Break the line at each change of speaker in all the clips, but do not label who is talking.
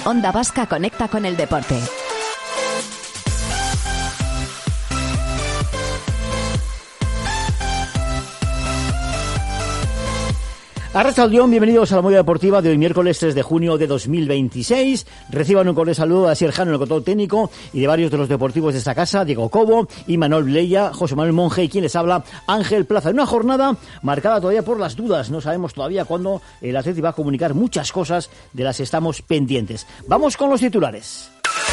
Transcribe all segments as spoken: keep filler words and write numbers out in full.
Onda Vasca conecta con el deporte.
Arrachaldeón, bienvenidos a la Movida Deportiva de hoy miércoles tres de junio de dos mil veintiséis. Reciban un cordial saludo a Serjano, el control técnico, y de varios de los deportivos de esta casa, Diego Cobo, Imanol Bleya, José Manuel Monge y quien les habla, Ángel Plaza. En una jornada marcada todavía por las dudas, no sabemos todavía cuándo el Atleti va a comunicar muchas cosas de las que estamos pendientes. Vamos con los titulares.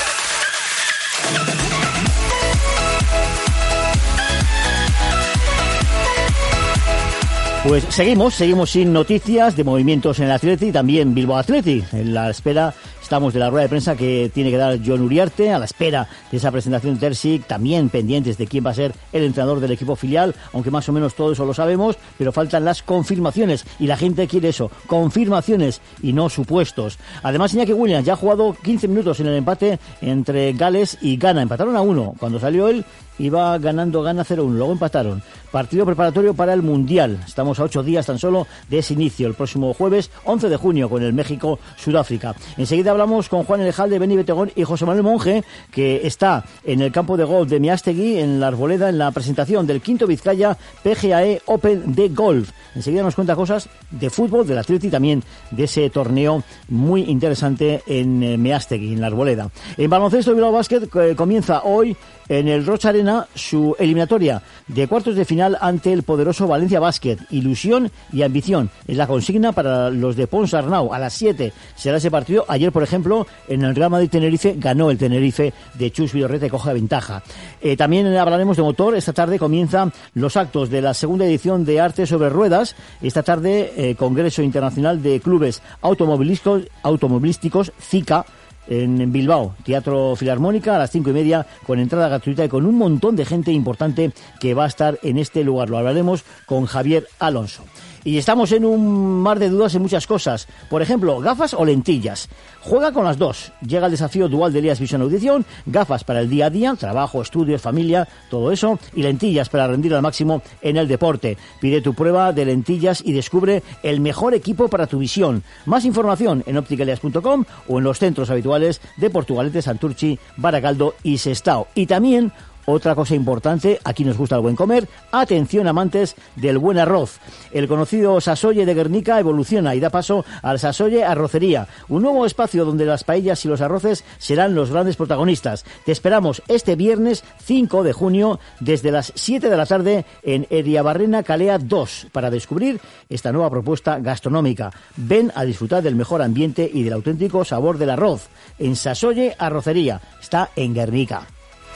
Pues seguimos, seguimos sin noticias de movimientos en el Atleti, también Bilbao Athletic. En la espera estamos de la rueda de prensa que tiene que dar Jon Uriarte, a la espera de esa presentación de Terzic, también pendientes de quién va a ser el entrenador del equipo filial, aunque más o menos todo eso lo sabemos, pero faltan las confirmaciones y la gente quiere eso, confirmaciones y no supuestos. Además, Iñaki Williams ya ha jugado quince minutos en el empate entre Gales y Ghana, empataron a uno, cuando salió él iba ganando Ghana cero uno, luego empataron. Partido preparatorio para el Mundial, estamos a ocho días tan solo de ese inicio, el próximo jueves once de junio con el México-Sudáfrica. Enseguida hablamos con Juan Elejalde, Beni Betegón y José Manuel Monge, que está en el campo de golf de Miastegui, en la Arboleda, en la presentación del quinto Vizcaya P G A E Open de Golf. Enseguida nos cuenta cosas de fútbol, del Atleti, también de ese torneo muy interesante en Miastegui, en la Arboleda. En baloncesto, Bilbao Basket eh, comienza hoy en el Rocha Arena su eliminatoria de cuartos de final ante el poderoso Valencia Basket. Ilusión y ambición es la consigna para los de Pons Arnau. A las siete será ese partido. Ayer, por ejemplo, en el Real Madrid Tenerife ganó el Tenerife de Chus Vidorreta y coge ventaja. Eh, también hablaremos de motor. Esta tarde comienzan los actos de la segunda edición de Arte sobre Ruedas. Esta tarde, eh, Congreso Internacional de Clubes Automovilísticos, Automovilísticos CICA, en Bilbao, Teatro Filarmónica, a las cinco y media, con entrada gratuita y con un montón de gente importante que va a estar en este lugar. Lo hablaremos con Javier Alonso. Y estamos en un mar de dudas en muchas cosas. Por ejemplo, gafas o lentillas. Juega con las dos. Llega el desafío dual de Elias Visión Audición. Gafas para el día a día, trabajo, estudios, familia, todo eso. Y lentillas para rendir al máximo en el deporte. Pide tu prueba de lentillas y descubre el mejor equipo para tu visión. Más información en óptica elias punto com o en los centros habituales de Portugalete, Santurchi, Baracaldo y Sestao. Y también otra cosa importante, aquí nos gusta el buen comer, atención amantes del buen arroz. El conocido Sasoye de Guernica evoluciona y da paso al Sasoye Arrocería, un nuevo espacio donde las paellas y los arroces serán los grandes protagonistas. Te esperamos este viernes cinco de junio desde las siete de la tarde en Ediabarrena Calea dos para descubrir esta nueva propuesta gastronómica. Ven a disfrutar del mejor ambiente y del auténtico sabor del arroz en Sasoye Arrocería, está en Guernica.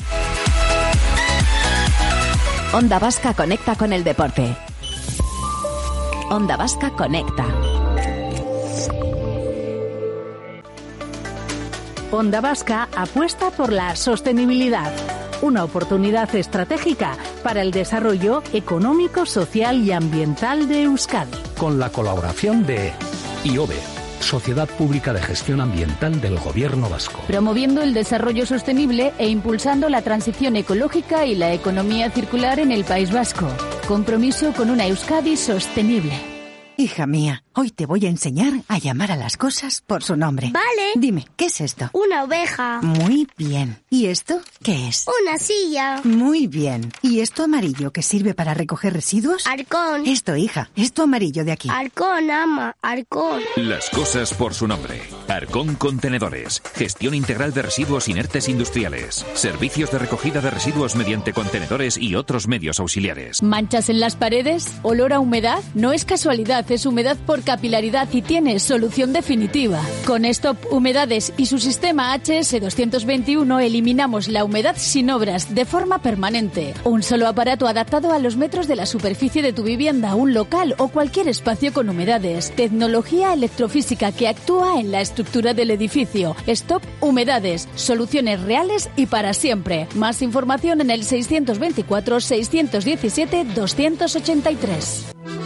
Onda Vasca conecta con el deporte. Onda Vasca conecta.
Onda Vasca apuesta por la sostenibilidad, una oportunidad estratégica para el desarrollo económico, social y ambiental de Euskadi.
Con la colaboración de I O B E, Sociedad Pública de Gestión Ambiental del Gobierno Vasco.
Promoviendo el desarrollo sostenible e impulsando la transición ecológica y la economía circular en el País Vasco. Compromiso con una Euskadi sostenible.
Hija mía, hoy te voy a enseñar a llamar a las cosas por su nombre.
Vale.
Dime, ¿qué es esto?
Una oveja.
Muy bien. ¿Y esto qué es?
Una silla.
Muy bien. ¿Y esto amarillo que sirve para recoger residuos?
Arcón.
Esto, hija, esto amarillo de aquí.
Arcón, ama, Arcón.
Las cosas por su nombre. Arcón Contenedores. Gestión integral de residuos inertes industriales. Servicios de recogida de residuos mediante contenedores y otros medios auxiliares.
¿Manchas en las paredes? ¿Olor a humedad? No es casualidad. Es humedad por capilaridad y tiene solución definitiva. Con Stop Humedades y su sistema H S doscientos veintiuno eliminamos la humedad sin obras de forma permanente. Un solo aparato adaptado a los metros de la superficie de tu vivienda, un local o cualquier espacio con humedades. Tecnología electrofísica que actúa en la estructura del edificio. Stop Humedades. Soluciones reales y para siempre. Más información en el seiscientos veinticuatro, seiscientos diecisiete, doscientos ochenta y tres.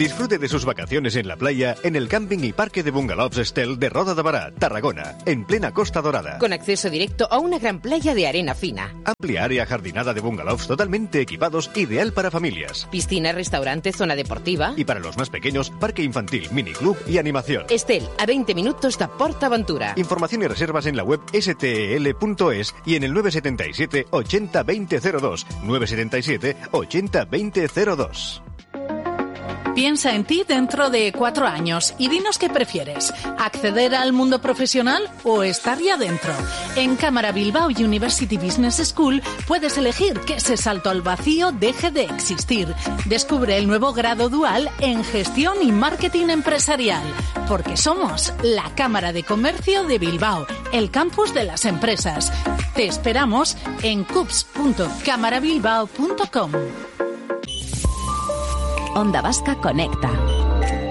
Disfrute de sus vacaciones en la playa en el camping y parque de bungalows Estel de Roda de Bará, Tarragona, en plena Costa Dorada.
Con acceso directo a una gran playa de arena fina.
Amplia área jardinada de bungalows totalmente equipados, ideal para familias.
Piscina, restaurante, zona deportiva.
Y para los más pequeños, parque infantil, miniclub y animación.
Estel, a veinte minutos de PortAventura.
Información y reservas en la web s t e l punto es y en el nueve siete siete, ochenta, veinte cero dos. nueve siete siete, ochenta, veinte cero dos.
Piensa en ti dentro de cuatro años y dinos qué prefieres, acceder al mundo profesional o estar ya dentro. En Cámara Bilbao University Business School puedes elegir que ese salto al vacío deje de existir. Descubre el nuevo grado dual en Gestión y Marketing Empresarial, porque somos la Cámara de Comercio de Bilbao, el campus de las empresas. Te esperamos en cups punto cámara bilbao punto com.
Onda Vasca Conecta.